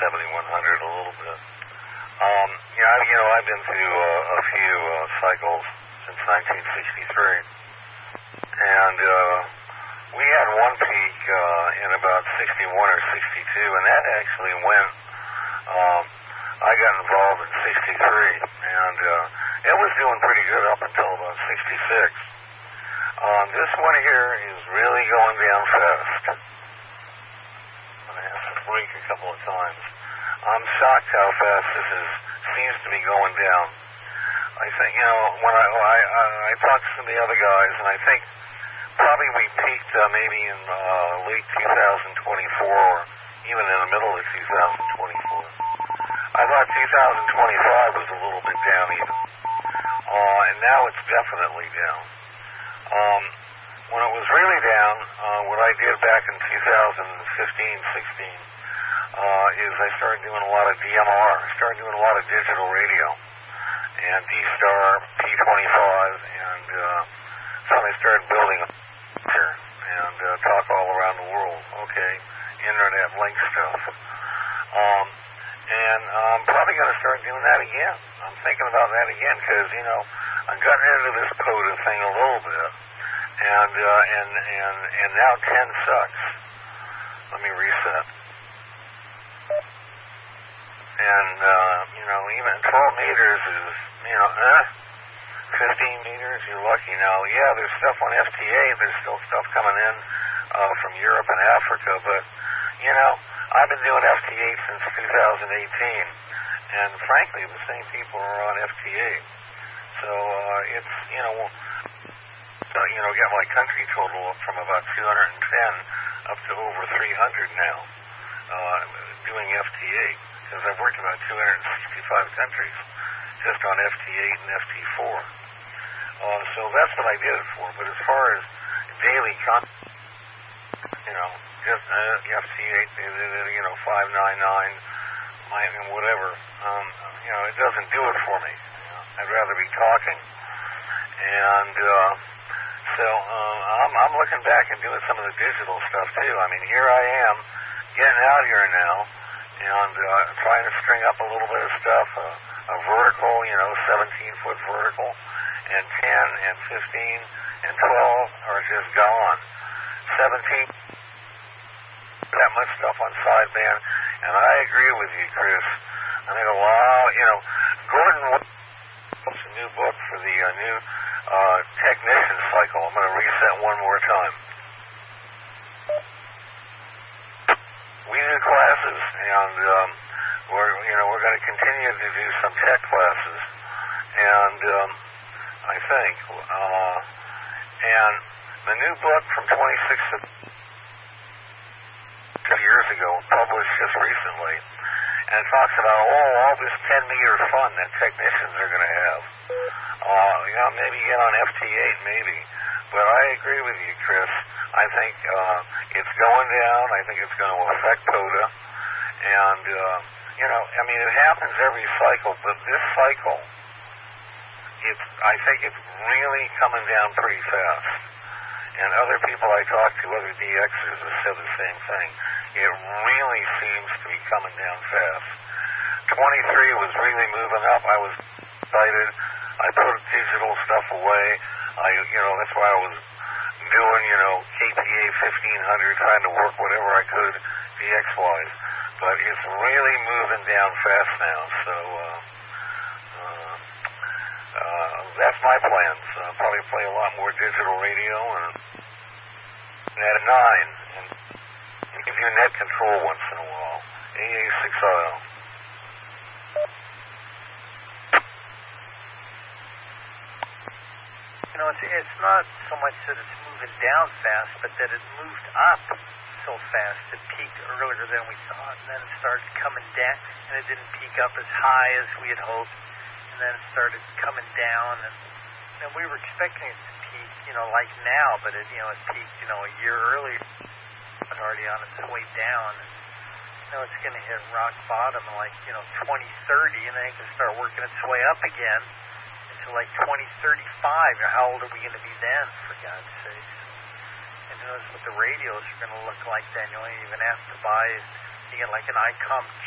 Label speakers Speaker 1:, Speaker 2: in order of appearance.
Speaker 1: 7100 a little bit. I've been through a few cycles since 1963, and we had one peak in about 61 or 62, and that actually went. I got involved in 63, and it was doing pretty good up until about 66. This one here is really going down fast. I'm going to have to break a couple of times. I'm shocked how fast this seems to be going down. I think, when I talked to some of the other guys, and I think probably we peaked maybe in late 2024, or even in the middle of 2024. I thought 2025 was a little bit down even. And now it's definitely down. When it was really down, what I did back in 2015, 16, is I started doing a lot of DMR. I started doing a lot of digital radio and D-Star, P25, and so I started building here and talk all around the world. Okay, internet link stuff. And I'm probably going to start doing that again. I'm thinking about that again because, I'm getting into this POTA thing a little bit, and now 10 sucks. Let me reset. And, even 12 meters is, 15 meters, you're lucky. Now, yeah, there's stuff on FTA, there's still stuff coming in from Europe and Africa, but, I've been doing FTA since 2018, and frankly, the same people are on FTA. So, it's, got my country total up from about 210 up to over 300 now, doing FTA. Because I've worked about 265 countries just on FT8 and FT4. So that's what I did it for. But as far as daily content, just FT8, 599, whatever, it doesn't do it for me. I'd rather be talking. And so I'm looking back and doing some of the digital stuff too. I mean, here I am getting out here now. And trying to string up a little bit of stuff, a vertical, 17-foot vertical, and 10 and 15 and 12 are just gone. 17, that much stuff on sideband, and I agree with you, Chris. I think Gordon wrote a new book for the new technician cycle. I'm going to reset one more time. We do classes, and we're going to continue to do some tech classes, and I think, and the new book from 26 years ago, published just recently, and it talks about all this 10-meter fun that technicians are going to have. Maybe get on FT8, maybe. But I agree with you, Chris. I think it's going down. I think it's going to affect POTA. And, it happens every cycle. But this cycle, I think it's really coming down pretty fast. And other people I talked to, other DXers, have said the same thing. It really seems to be coming down fast. 23 was really moving up. I was excited. I put digital stuff away. That's why I was doing, KPA 1500, trying to work whatever I could DX-wise. But it's really moving down fast now, so that's my plans. I'll probably play a lot more digital radio and at 9, and give you net control once in a while. AA6IO.
Speaker 2: It's not so much that it's moving down fast, but that it moved up so fast. It peaked earlier than we thought, and then it started coming down, and it didn't peak up as high as we had hoped, and then it started coming down, and we were expecting it to peak, like now, but it peaked, a year earlier, but already on its way down. And, it's going to hit rock bottom in 2030, and then it can start working its way up again. Like 2035, or how old are we going to be then, for God's sakes? And who knows what the radios are going to look like then. You don't even have to buy, you get like an ICOM